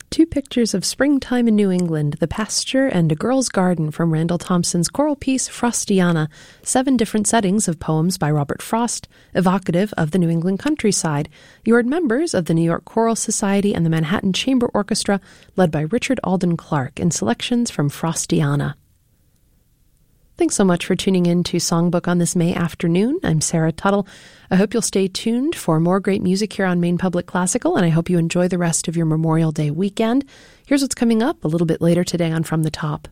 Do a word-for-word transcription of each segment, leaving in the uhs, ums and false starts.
Two pictures of springtime in New England, the pasture and a girl's garden from Randall Thompson's choral piece Frostiana, seven different settings of poems by Robert Frost, evocative of the New England countryside. You heard members of the New York Choral Society and the Manhattan Chamber Orchestra, led by Richard Alden Clark, in selections from Frostiana. Thanks so much for tuning in to Songbook on this May afternoon. I'm Sarah Tuttle. I hope you'll stay tuned for more great music here on Maine Public Classical, and I hope you enjoy the rest of your Memorial Day weekend. Here's what's coming up a little bit later today on From the Top.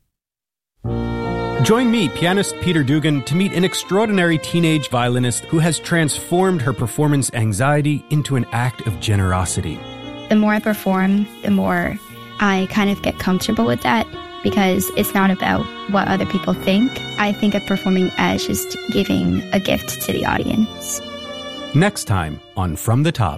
Join me, pianist Peter Dugan, to meet an extraordinary teenage violinist who has transformed her performance anxiety into an act of generosity. The more I perform, the more I kind of get comfortable with that, because it's not about what other people think. I think of performing as just giving a gift to the audience. Next time on From the Top.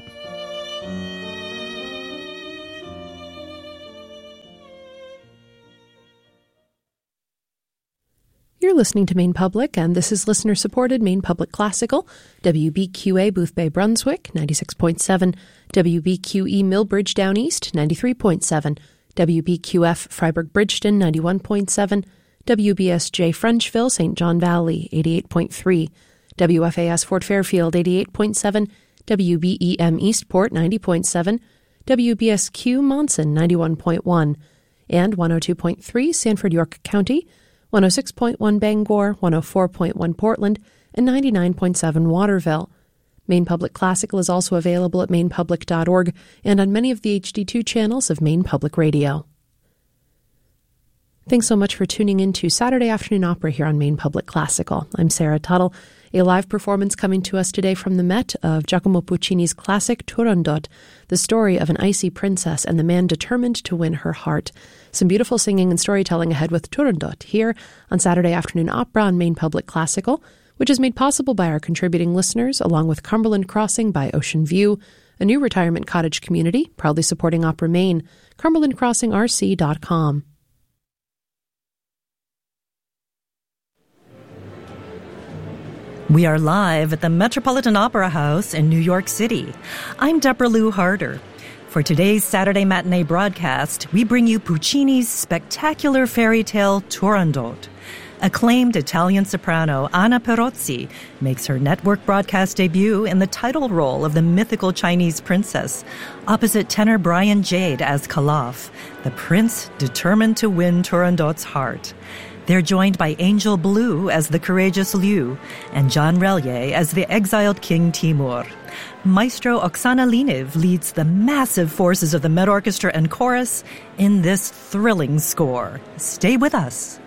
You're listening to Maine Public, and this is listener-supported Maine Public Classical, W B Q A Boothbay Brunswick, ninety-six point seven, W B Q E Millbridge Down East, ninety-three point seven, W B Q F Freiburg Bridgeton, ninety-one point seven, W B S J Frenchville, Saint John Valley, eighty-eight point three, W F A S Fort Fairfield, eighty-eight point seven, W B E M Eastport, ninety point seven, W B S Q Monson, ninety-one point one, and one oh two point three Sanford York County, one oh six point one Bangor, one oh four point one Portland, and ninety-nine point seven Waterville. Maine Public Classical is also available at maine public dot org and on many of the H D two channels of Maine Public Radio. Thanks so much for tuning in to Saturday Afternoon Opera here on Maine Public Classical. I'm Sarah Tuttle. A live performance coming to us today from the Met of Giacomo Puccini's classic Turandot, the story of an icy princess and the man determined to win her heart. Some beautiful singing and storytelling ahead with Turandot here on Saturday Afternoon Opera on Maine Public Classical, which is made possible by our contributing listeners, along with Cumberland Crossing by Ocean View, a new retirement cottage community proudly supporting Opera Maine, cumberland crossing r c dot com. We are live at the Metropolitan Opera House in New York City. I'm Deborah Lou Harder. For today's Saturday matinee broadcast, we bring you Puccini's spectacular fairy tale Turandot. Acclaimed Italian soprano Anna Perozzi makes her network broadcast debut in the title role of the mythical Chinese princess, opposite tenor Brian Jade as Calaf, the prince determined to win Turandot's heart. They're joined by Angel Blue as the courageous Liu and John Relier as the exiled King Timur. Maestro Oksana Liniv leads the massive forces of the Met Orchestra and chorus in this thrilling score. Stay with us.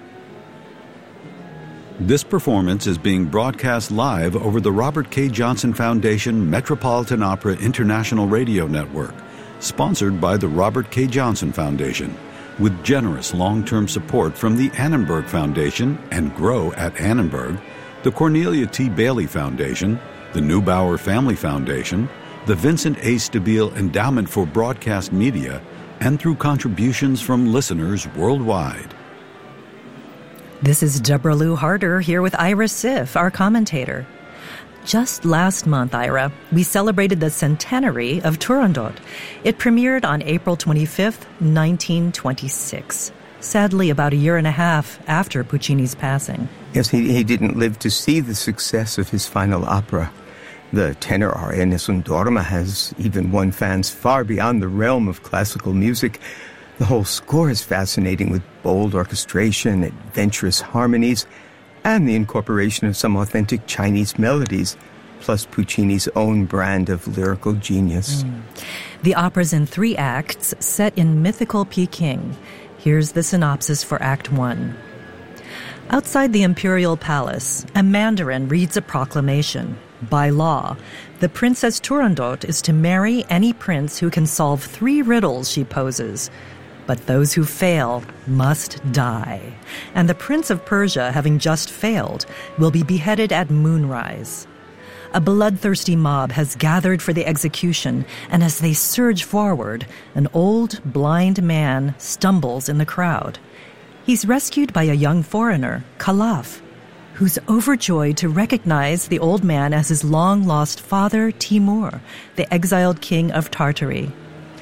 This performance is being broadcast live over the Robert K. Johnson Foundation Metropolitan Opera International Radio Network, sponsored by the Robert K. Johnson Foundation, with generous long-term support from the Annenberg Foundation and Grow at Annenberg, the Cornelia T. Bailey Foundation, the Neubauer Family Foundation, the Vincent A. Stabile Endowment for Broadcast Media, and through contributions from listeners worldwide. This is Deborah Lou Harder here with Ira Sif, our commentator. Just last month, Ira, we celebrated the centenary of Turandot. It premiered on April twenty-fifth, nineteen twenty-six. Sadly, about a year and a half after Puccini's passing. Yes, he, he didn't live to see the success of his final opera. The tenor aria Nessun Dorma has even won fans far beyond the realm of classical music. The whole score is fascinating, with bold orchestration, adventurous harmonies, and the incorporation of some authentic Chinese melodies, plus Puccini's own brand of lyrical genius. Mm. The opera's in three acts, set in mythical Peking. Here's the synopsis for Act One. Outside the imperial palace, a mandarin reads a proclamation. By law, the Princess Turandot is to marry any prince who can solve three riddles she poses. But those who fail must die. And the Prince of Persia, having just failed, will be beheaded at moonrise. A bloodthirsty mob has gathered for the execution, and as they surge forward, an old, blind man stumbles in the crowd. He's rescued by a young foreigner, Calaf, who's overjoyed to recognize the old man as his long-lost father, Timur, the exiled king of Tartary.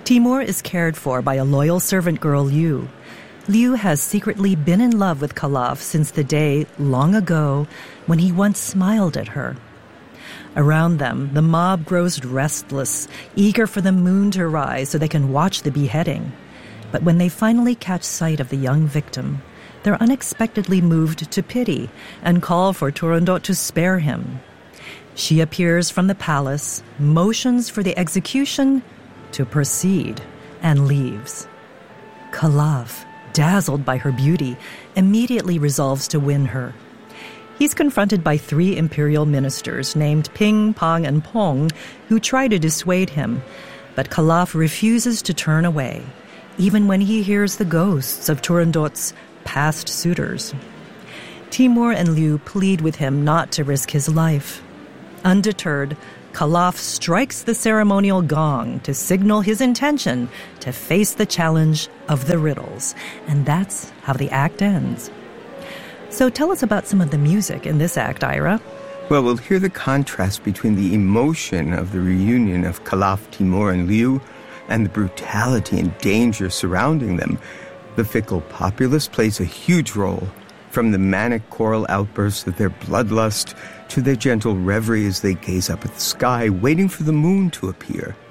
Timur is cared for by a loyal servant girl, Liu. Liu has secretly been in love with Khalaf since the day, long ago, when he once smiled at her. Around them, the mob grows restless, eager for the moon to rise so they can watch the beheading. But when they finally catch sight of the young victim, they're unexpectedly moved to pity and call for Turandot to spare him. She appears from the palace, motions for the execution to proceed, and leaves. Khalaf, dazzled by her beauty, immediately resolves to win her. He's confronted by three imperial ministers named Ping, Pang, and Pong who try to dissuade him, but Khalaf refuses to turn away, even when he hears the ghosts of Turandot's past suitors. Timur and Liu plead with him not to risk his life. Undeterred, Khalaf strikes the ceremonial gong to signal his intention to face the challenge of the riddles, and that's how the act ends. So tell us about some of the music in this act, Ira. Well, we'll hear the contrast between the emotion of the reunion of Khalaf, Timur, and Liu and the brutality and danger surrounding them. The fickle populace plays a huge role, from the manic choral outbursts of their bloodlust to their gentle reverie as they gaze up at the sky, waiting for the moon to appear.